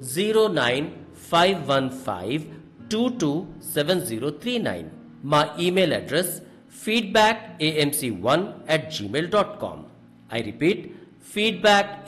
09515227039. మా email address feedbackamc1@gmail.com. I repeat, feedback